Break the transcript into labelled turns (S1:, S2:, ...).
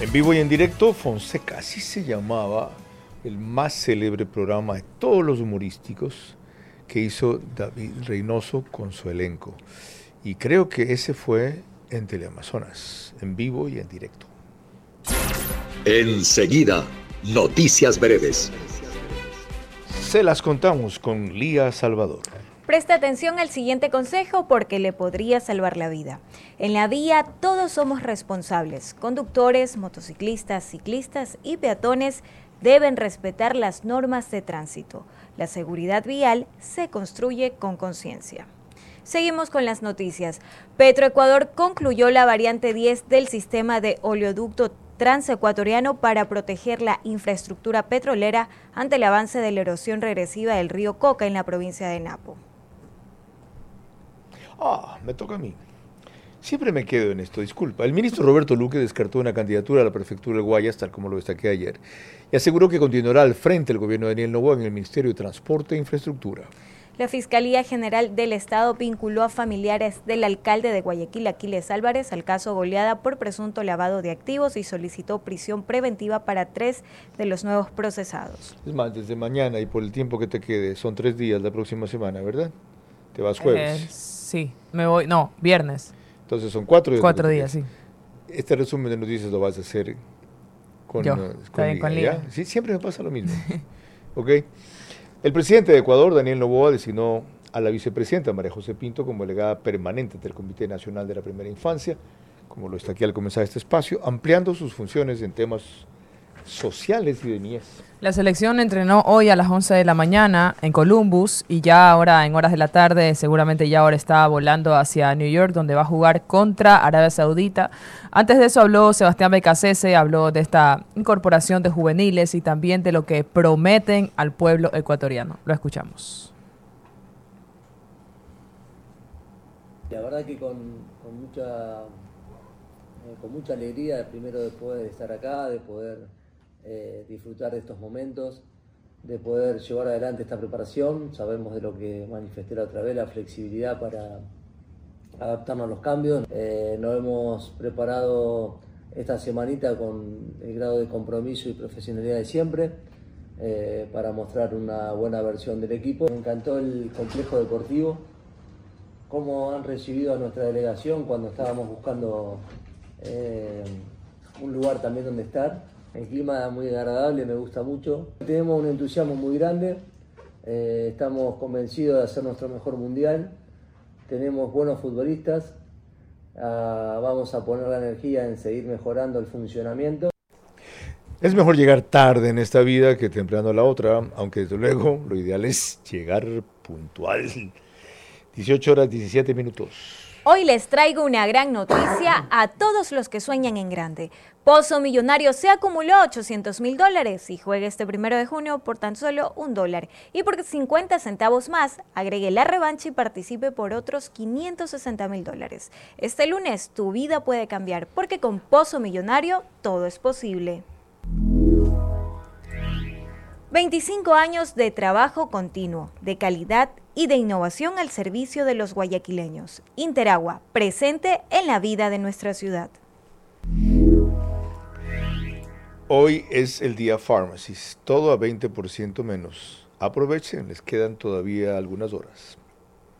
S1: En vivo y en directo, Fonseca, así se llamaba el más célebre programa de todos los humorísticos que hizo David Reynoso con su elenco. Y creo que ese fue en Teleamazonas, en vivo y en directo.
S2: Enseguida, noticias breves.
S1: Se las contamos con Lía Salvador.
S3: Presta atención al siguiente consejo porque le podría salvar la vida. En la vía todos somos responsables. Conductores, motociclistas, ciclistas y peatones deben respetar las normas de tránsito. La seguridad vial se construye con conciencia. Seguimos con las noticias. Petroecuador concluyó la variante 10 del sistema de oleoducto transecuatoriano para proteger la infraestructura petrolera ante el avance de la erosión regresiva del río Coca en la provincia de Napo.
S1: Me toca a mí. Siempre me quedo en esto, disculpa. El ministro Roberto Luque descartó una candidatura a la prefectura del Guayas, tal como lo destaqué ayer, y aseguró que continuará al frente del gobierno de Daniel Noboa en el Ministerio de Transporte e Infraestructura.
S3: La Fiscalía General del Estado vinculó a familiares del alcalde de Guayaquil, Aquiles Álvarez, al caso Goleada por presunto lavado de activos y solicitó prisión preventiva para 3 de los nuevos procesados.
S1: Es más, desde mañana y por el tiempo que te quede, son 3 días la próxima semana, ¿verdad? ¿Te vas jueves?
S4: Sí, me voy, no, viernes.
S1: Entonces son 4 días.
S4: 4 días, sí.
S1: Este resumen de noticias lo vas a hacer con Liga. Sí, siempre me pasa lo mismo. ¿Ok? El presidente de Ecuador, Daniel Noboa, designó a la vicepresidenta María José Pinto como delegada permanente del Comité Nacional de la Primera Infancia, como lo destaqué al comenzar este espacio, ampliando sus funciones en temas sociales y de niñez.
S4: La selección entrenó hoy a las 11 de la mañana en Columbus y ya ahora en horas de la tarde, seguramente ya ahora está volando hacia New York, donde va a jugar contra Arabia Saudita. Antes de eso habló Sebastián Becasese, habló de esta incorporación de juveniles y también de lo que prometen al pueblo ecuatoriano. Lo escuchamos.
S5: La verdad que con mucha alegría, primero de poder estar acá, de poder disfrutar de estos momentos, de poder llevar adelante esta preparación. Sabemos de lo que manifesté la otra vez, la flexibilidad para adaptarnos a los cambios. Nos hemos preparado esta semanita con el grado de compromiso y profesionalidad de siempre para mostrar una buena versión del equipo. Me encantó el complejo deportivo, cómo han recibido a nuestra delegación cuando estábamos buscando un lugar también donde estar. El clima muy agradable, me gusta mucho. Tenemos un entusiasmo muy grande, estamos convencidos de hacer nuestro mejor mundial, tenemos buenos futbolistas, vamos a poner la energía en seguir mejorando el funcionamiento.
S1: Es mejor llegar tarde en esta vida que temprano a la otra, aunque desde luego lo ideal es llegar puntual. 18 horas 17 minutos.
S3: Hoy les traigo una gran noticia a todos los que sueñan en grande. Pozo Millonario se acumuló $800,000 y juega este 1 de junio por tan solo $1. Y por 50 centavos más, agregue la revancha y participe por otros $560,000. Este lunes tu vida puede cambiar porque con Pozo Millonario todo es posible. 25 años de trabajo continuo, de calidad y de innovación al servicio de los guayaquileños. Interagua, presente en la vida de nuestra ciudad.
S1: Hoy es el día Pharmacies, todo a 20% menos. Aprovechen, les quedan todavía algunas horas.